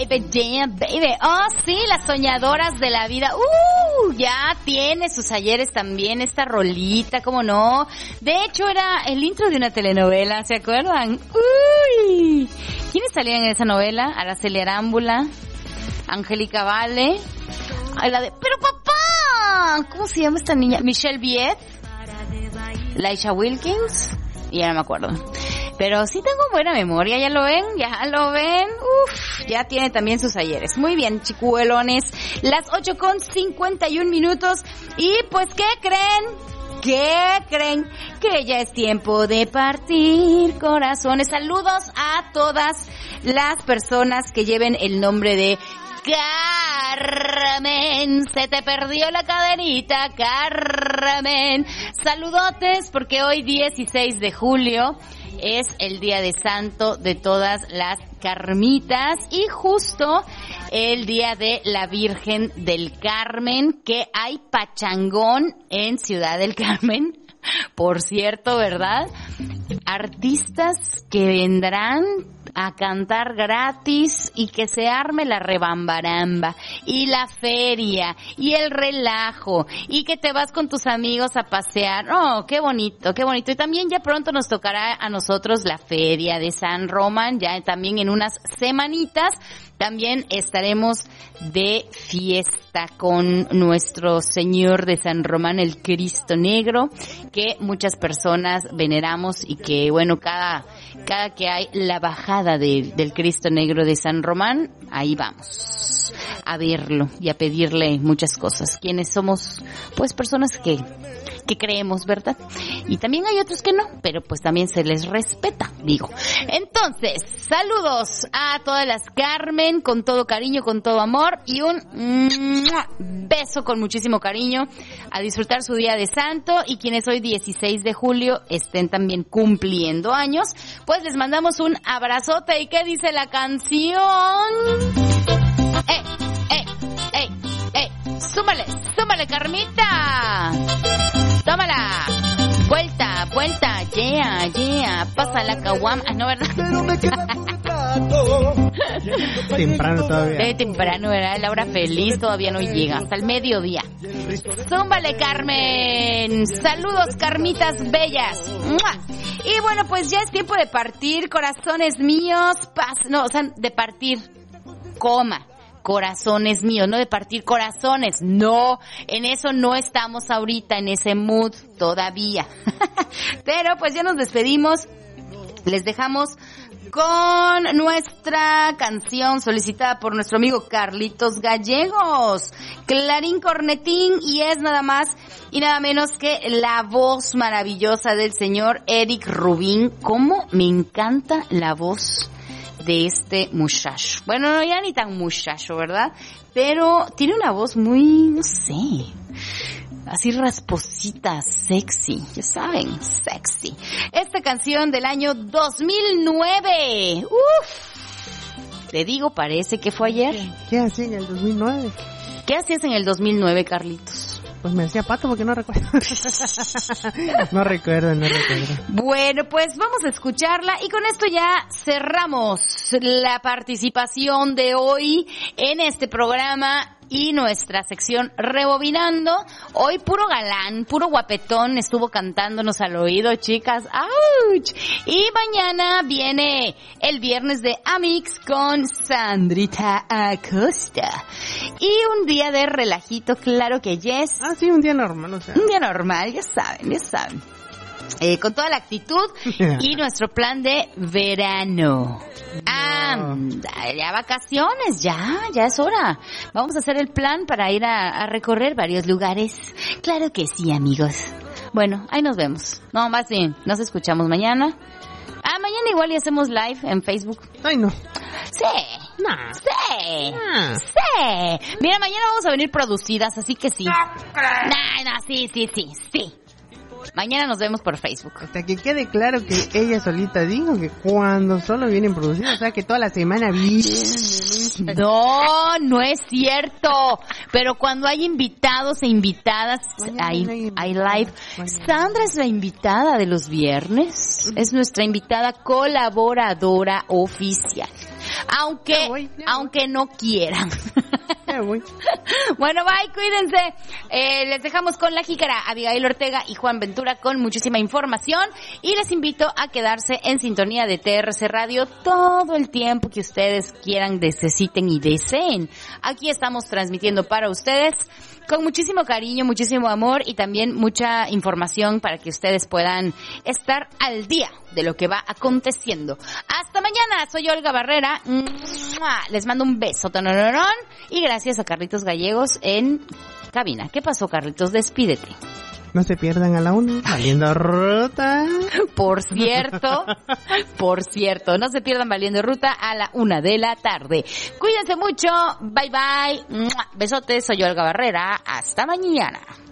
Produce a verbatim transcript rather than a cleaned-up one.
baby, damn, baby. Oh, sí, las soñadoras de la vida. Uh, ya tiene sus ayeres también esta rolita, ¿cómo no? De hecho, era el intro de una telenovela, ¿se acuerdan? Uy. ¿Quiénes salían en esa novela? Araceli Arámbula, Angélica Vale, la de... ¡Pero papá! ¿Cómo se llama esta niña? Michelle Viet, Laisha Wilkins, y ya no me acuerdo. Pero sí tengo buena memoria, ¿ya lo ven? ¿Ya lo ven? Uf, ya tiene también sus ayeres. Muy bien, chicuelones. Las ocho con cincuenta y un minutos. Y pues, ¿qué creen? ¿Qué creen? Que ya es tiempo de partir corazones. Saludos a todas las personas que lleven el nombre de Carmen. Se te perdió la cadenita, Carmen. Saludotes, porque hoy dieciséis de julio es el día de santo de todas las Carmitas y justo el día de la Virgen del Carmen, que hay pachangón en Ciudad del Carmen, por cierto, ¿verdad? Artistas que vendrán a cantar gratis y que se arme la rebambaramba y la feria y el relajo y que te vas con tus amigos a pasear. Oh, qué bonito, qué bonito. Y también ya pronto nos tocará a nosotros la feria de San Román, ya también en unas semanitas. También estaremos de fiesta con nuestro Señor de San Román, el Cristo Negro, que muchas personas veneramos y que, bueno, cada cada que hay la bajada de, del Cristo Negro de San Román, ahí vamos a verlo y a pedirle muchas cosas. Quienes somos, pues, personas que que creemos, ¿verdad? Y también hay otros que no, pero pues también se les respeta, digo. Entonces, saludos a todas las Carmen, con todo cariño, con todo amor, y un beso con muchísimo cariño, a disfrutar su día de santo, y quienes hoy dieciséis de julio estén también cumpliendo años, pues les mandamos un abrazote. ¿Y qué dice la canción? ¡Eh, eh, eh, eh! ¡Súmale, súmale, Carmita! ¡Tómala! Vuelta, vuelta, yeah, yeah, pasa la caguama. Ah, no, ¿verdad? Temprano todavía. De temprano, ¿verdad? La hora feliz todavía no llega, hasta el mediodía. ¡Zúmbale, Carmen! ¡Saludos, Carmitas bellas! ¡Mua! Y bueno, pues ya es tiempo de partir, corazones míos. Paz, no, o sea, de partir, coma. Corazones míos, no de partir corazones, no, en eso no estamos ahorita, en ese mood todavía. Pero pues ya nos despedimos, les dejamos con nuestra canción solicitada por nuestro amigo Carlitos Gallegos, Clarín Cornetín, y es nada más y nada menos que la voz maravillosa del señor Eric Rubín. Cómo me encanta la voz de este muchacho. Bueno, no, ya ni tan muchacho, ¿verdad? Pero tiene una voz muy, no sé, así rasposita, sexy, ya saben, sexy. Esta canción del año dos mil nueve. Uf, te digo, parece que fue ayer. ¿Qué hacía en el dos mil nueve? ¿Qué hacías en el dos mil nueve, Carlitos? Pues me decía pato porque no recuerdo. no recuerdo, no recuerdo. Bueno, pues vamos a escucharla y con esto ya cerramos la participación de hoy en este programa y nuestra sección Rebobinando. Hoy puro galán, puro guapetón estuvo cantándonos al oído, chicas. ¡Auch! Y mañana viene el viernes de Amix con Sandrita Acosta. Y un día de relajito, claro que yes. Ah, sí, un día normal, o sea. Un día normal, ya saben, ya saben. Eh, con toda la actitud y nuestro plan de verano. Ah, ya vacaciones, ya, ya es hora. Vamos a hacer el plan para ir a, a recorrer varios lugares. Claro que sí, amigos. Bueno, ahí nos vemos. No, más bien, nos escuchamos mañana. Ah, mañana igual y hacemos live en Facebook. Ay, no. Sí. No. Sí. No. Sí. Mira, mañana vamos a venir producidas, así que sí. No, no, sí, sí, sí, sí. Mañana nos vemos por Facebook. Hasta que quede claro que ella solita dijo que cuando solo vienen producidas, o sea que toda la semana vienen. No, no es cierto. Pero cuando hay invitados e invitadas, hay, hay live. Sandra es la invitada de los viernes. Es nuestra invitada colaboradora oficial. Aunque, Ya voy, ya aunque no quieran. Ya voy. Bueno, bye, cuídense. Eh, les dejamos con la jícara, Abigail Ortega y Juan Ventura con muchísima información y les invito a quedarse en sintonía de T R C Radio todo el tiempo que ustedes quieran, necesiten y deseen. Aquí estamos transmitiendo para ustedes con muchísimo cariño, muchísimo amor y también mucha información para que ustedes puedan estar al día de lo que va aconteciendo. Hasta mañana, soy Olga Barrera. Les mando un beso tonororón y gracias a Carlitos Gallegos en cabina. ¿Qué pasó, Carlitos? Despídete. No se pierdan a la una, Valiendo Ruta. Por cierto, por cierto, no se pierdan Valiendo Ruta a la una de la tarde. Cuídense mucho, bye bye, besotes, soy Olga Barrera, hasta mañana.